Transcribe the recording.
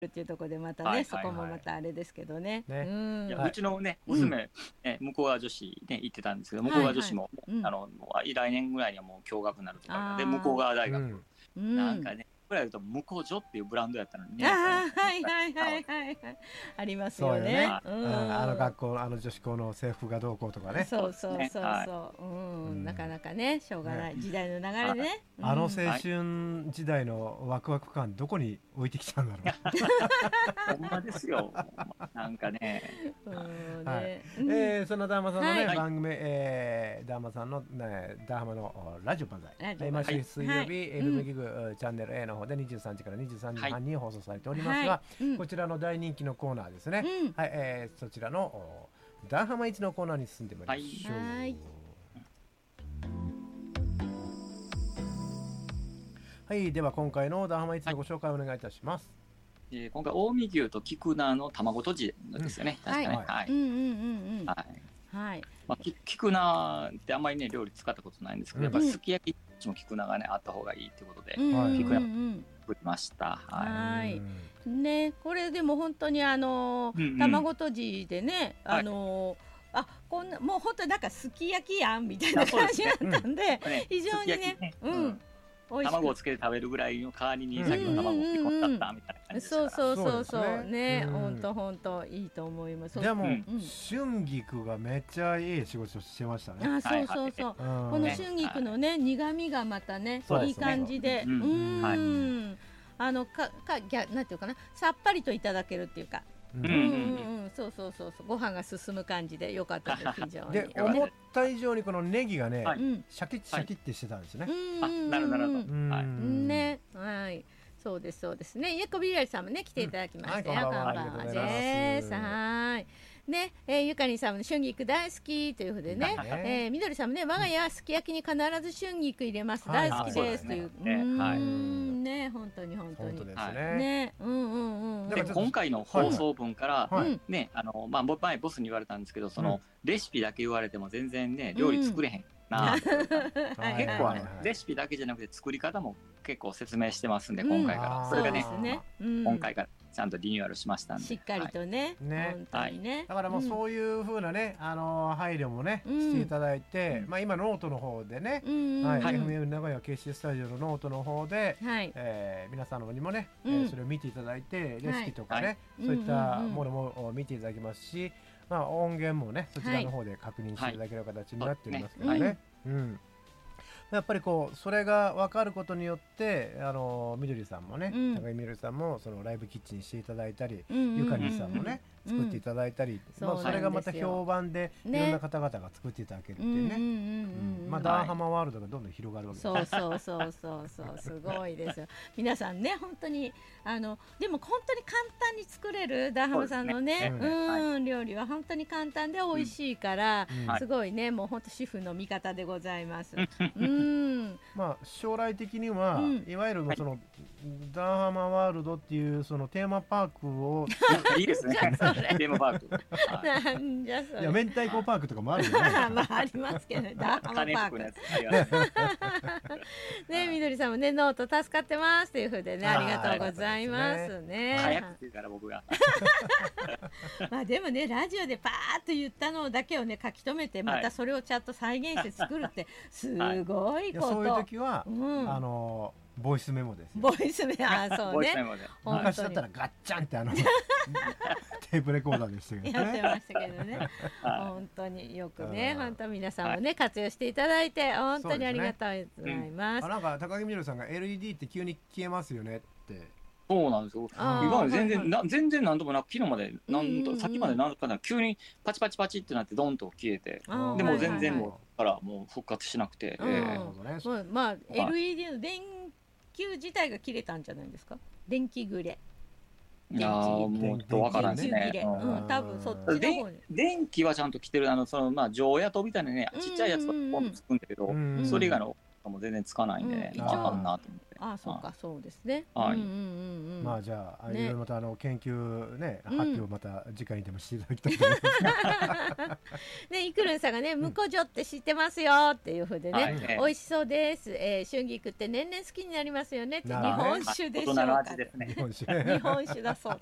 っていうところでまたね、そこもまたあれですけどね。 うちのね、娘、向こう側女子ね、行ってたんですけど、向こう側女子も、来年ぐらいにはもう共学になるとか、で、向こう側大学。なんかね、ぐらい言うと、向こう女っていうブランドやったのにね。 はいはいはいはい。ありますよね。 あの学校、女子校の制服がどうこうとかね。 そうそうそうそう。なかなかね、しょうがない。時代の流れでね。 あの青春時代のワクワク感、どこに置いてきたんだろう。ほんまですよ。なんかね。 そのダーマさんのね、番組、ダーマさんの、ダーハマのラジオ万歳。毎週水曜日、FM ギグチャンネル A の方で23時から23時半に放送されておりますが、こちらの大人気のコーナーですね。はい、そちらのダーハマイチのコーナーに進んでまいりましょう。はい、では今回のダーハマイチのご紹介をお願いいたします。 今回近江牛と菊菜の卵とじですよね。確かに。はい。はい。菊菜ってあんまりね料理使ったことないんですけど、やっぱすき焼きも菊菜がねあった方がいいってことで、菊菜作りました。 はい。ね、これでも本当に卵とじでね、こんなもう本当になんかすき焼きやんみたいな感じだったんで、非常にね、 卵をつけて食べるぐらいの代わりにさっきの卵を振り込んだったみたいな感じですから。 そうね、本当いいと思います。 でも春菊がめっちゃいい仕事してましたね。 そうこの春菊のね苦味がまたねいい感じで、なんていうかな、さっぱりといただけるっていうか。そうご飯が進む感じで良かったです。非常に。 で思った以上にこのネギがねシャキッシャキッってしてたんですね。 なるほど。 ね、はい、そうですね。ゆこびりありさんもね来ていただきましたよ。こんばんはです。はい。ね、ゆかりんさんも春菊大好きということでね、みどりさんもね、我が家はすき焼きに必ず春菊入れます、大好きですという。ね、本当にね、 で今回の放送分からね、前ボスに言われたんですけど、そのレシピだけ言われても全然ね料理作れへんな。結構レシピだけじゃなくて作り方も結構説明してますんで、今回からそれがね、今回からちゃんとリニューアルしましたんで、 しっかりとね、本当にね。 だからもうそういう風なね、配慮もねしていただいて、今ノートの方でね、FM 名古屋 KC スタジオのノートの方で皆さんのにもねそれを見ていただいて、レシピとかねそういったものも見ていただきますし、音源もねそちらの方で確認していただける形になっておりますけどね。やっぱりこうそれが分かることによってみどりさんもね、高井みどりさんもそのライブキッチンしていただいたり、ゆかりんさんもね作っていただいたり、それがまた評判でいろんな方々が作っていただけるっていうね、ダーハマワールドがどんどん広がるわけです。 そうすごいですよ。皆さんね本当にでも本当に簡単に作れるダーハマさんのね料理は本当に簡単で美味しいから、すごいねもう本当主婦の味方でございます。 将来的にはいわゆるそのダーハマワールドっていうそのテーマパークをいいですね。テーマパーク。 なんじゃそれ。 いや明太子パークとかもあるよね。 ありますけど、ダーハマパーク。ね、みどりさんもねノート助かってますというふうでね、ありがとうございますね。 早く言うから僕が。 でもねラジオでパーッと言ったのだけをね書き留めて、またそれをちゃんと再現して作るってすごいこと。 そういう時はボイスメモです。 ボイスメモ、そうね。 昔だったらガッチャンってテープレコーダーでしたけどね。 やってましたけどね。本当によくね、本当皆さんもね活用していただいて本当にありがとうございます。 なんか高木みどりさんが LED って急に消えますよねって。 そうなんですよ。今まで全然何ともなく、昨日までさっきまでなんか急にパチパチパチってなってドンと消えて、でも全然もうからもう復活しなくて。 LED の電球自体が切れたんじゃないですか。電気グレ。 いやもうわからんですね。 多分そっちの方に。 電気はちゃんと来てる、常夜灯みたいなねちっちゃいやつはポンとつくんだけど、それ以外のとかも全然つかないんでね、あかんなと思って。 あ、そうか、そうですね。 はい。まあじゃあ、いろいろまた研究ね、発表また次回にでもしていただきたいと思います。 ね、イクルンさんがね、ムコジョって知ってますよっていうふうでね、美味しそうです。春菊って年々好きになりますよねって、日本酒でしょうか。 日本酒だそう